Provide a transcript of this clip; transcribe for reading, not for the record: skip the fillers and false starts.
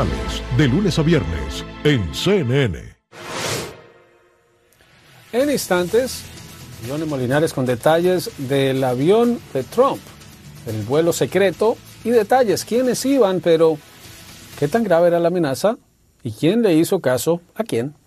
De lunes a viernes en CNN. En instantes, Johnny Molinares con detalles del avión de Trump, el vuelo secreto y detalles, quiénes iban, pero qué tan grave era la amenaza y quién le hizo caso a quién.